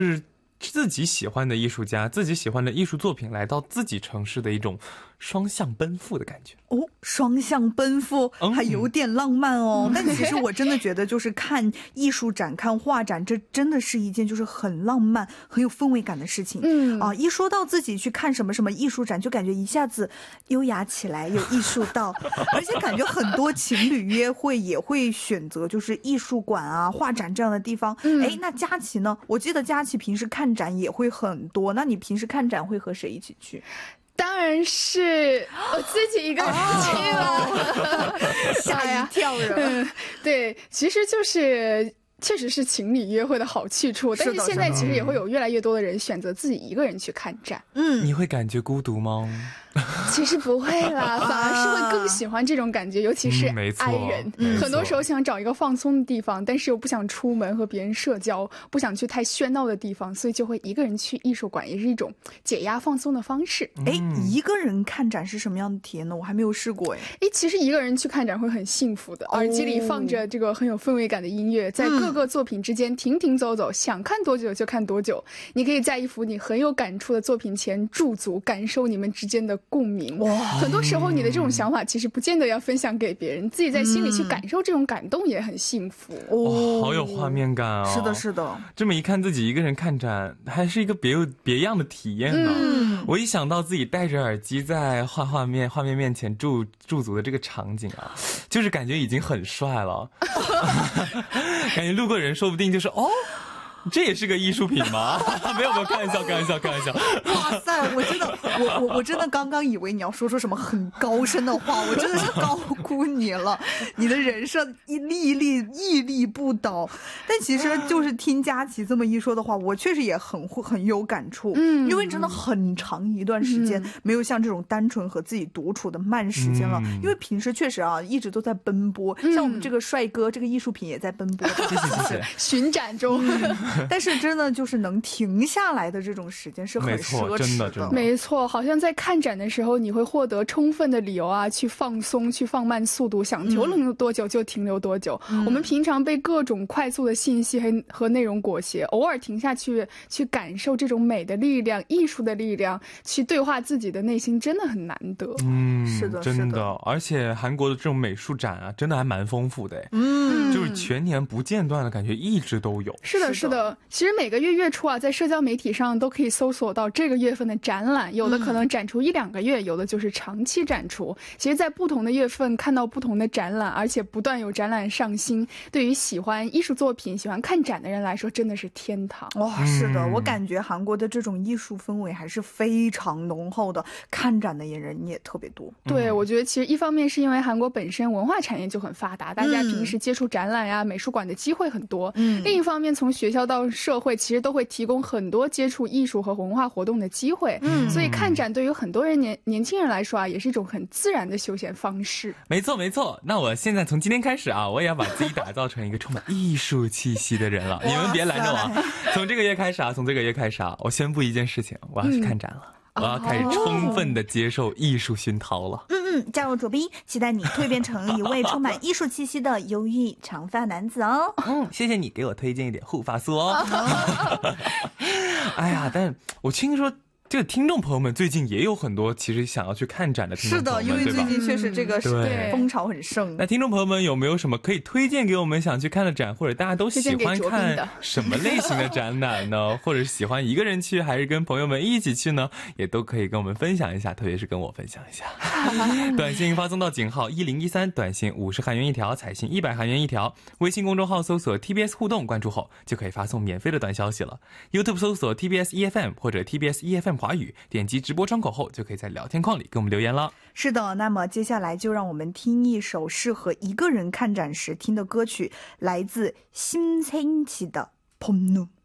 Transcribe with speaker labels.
Speaker 1: 是自己喜欢的艺术家，自己喜欢的艺术作品来到自己城市的一种双向奔赴的感觉。
Speaker 2: 哦，双向奔赴还有点浪漫哦。但其实我真的觉得就是看艺术展看画展，这真的是一件就是很浪漫很有氛围感的事情。一说到自己去看什么什么艺术展，就感觉一下子优雅起来，有艺术到。而且感觉很多情侣约会也会选择就是艺术馆啊画展这样的地方。那佳琪呢？我记得佳琪平时看展也会很多，那你平时看展会和谁一起去？
Speaker 3: 当然是我自己一个人去了，
Speaker 2: 吓一跳人。
Speaker 3: 对，其实就是确实是情侣约会的好去处，但是现在其实也会有越来越多的人选择自己一个人去看展。
Speaker 1: 你会感觉孤独吗？
Speaker 3: 其实不会啦，反而是会更喜欢这种感觉，尤其是爱人。很多时候想找一个放松的地方，但是又不想出门和别人社交，不想去太喧闹的地方，所以就会一个人去艺术馆，也是一种解压放松的方式。
Speaker 2: 一个人看展是什么样的体验呢？我还没有试过。
Speaker 3: 其实一个人去看展会很幸福的，耳机里放着这个很有氛围感的音乐，在各个作品之间停停走走，想看多久就看多久。你可以在一幅你很有感触的作品前驻足，感受你们之间的共鸣。很多时候你的这种想法其实不见得要分享给别人，自己在心里去感受这种感动也很幸福。
Speaker 1: 好有画面感哦。
Speaker 2: 是的是的，
Speaker 1: 这么一看自己一个人看展还是一个别样的体验呢。我一想到自己戴着耳机在画面面前驻足的这个场景啊，就是感觉已经很帅了。感觉路过人说不定就是这也是个艺术品吗？没有，开玩笑。
Speaker 2: 哇塞，我真的刚刚以为你要说出什么很高深的话，我真的是高估你了。你的人设屹立不倒。但其实就是听佳琪这么一说的话，我确实也很有感触。因为真的很长一段时间没有像这种单纯和自己独处的慢时间了。因为平时确实啊一直都在奔波，像我们这个帅哥这个艺术品也在奔波，
Speaker 1: 谢谢
Speaker 3: 巡展中。
Speaker 2: 但是真的就是能停下来的这种时间是很奢侈的。
Speaker 3: 没错，好像在看展的时候你会获得充分的理由啊，去放松，去放慢速度，想停留多久就停留多久。我们平常被各种快速的信息和内容裹挟，偶尔停下去感受这种美的力量，艺术的力量，去对话自己的内心，真的很难得。
Speaker 2: 是的，
Speaker 1: 真的。而且韩国的这种美术展啊真的还蛮丰富的。就是全年不间断的感觉，一直都有。
Speaker 3: 是的。其实每个月初啊，在社交媒体上都可以搜索到这个月份的展览，有的可能展出1-2个月，有的就是长期展出。其实在不同的月份看到不同的展览，而且不断有展览上新，对于喜欢艺术作品喜欢看展的人来说真的是天堂。
Speaker 2: 是的，我感觉韩国的这种艺术氛围还是非常浓厚的，看展的人也特别多。
Speaker 3: 对，我觉得其实一方面是因为韩国本身文化产业就很发达，大家平时接触展览呀美术馆的机会很多。另一方面从学校到社会其实都会提供很多接触艺术和文化活动的机会。所以看展对于很多人年轻人来说啊，也是一种很自然的休闲方式。
Speaker 1: 没错。那我现在从今天开始啊，我也要把自己打造成一个充满艺术气息的人了。你们别拦着我。从这个月开始啊，我宣布一件事情，我要去看展了。我要开始充分的接受艺术熏陶了。
Speaker 2: 加入左斌，期待你蜕变成一位充满艺术气息的忧郁长发男子哦。
Speaker 1: 谢谢你给我推荐一点护发素哦。哎呀，但我听说这个听众朋友们最近也有很多其实想要去看展的听众朋友们。
Speaker 2: 是的，因为最近确实这个风潮很盛。
Speaker 1: 那听众朋友们有没有什么可以推荐给我们想去看的展，或者大家都喜欢看什么类型的展览呢？或者喜欢一个人去还是跟朋友们一起去呢？也都可以跟我们分享一下，特别是跟我分享一下。短信发送到井号1013，短信50韩元一条，彩信100韩元一条。微信公众号搜索 TBS 互动，关注后就可以发送免费的短消息了。YouTube 搜索 TBS EFM 或者 TBS EFM 华语，点击直播窗口后就可以在聊天框里给我们留言了。
Speaker 2: 是的，那么接下来就让我们听一首适合一个人看展时听的歌曲，来自심생지的봄눈。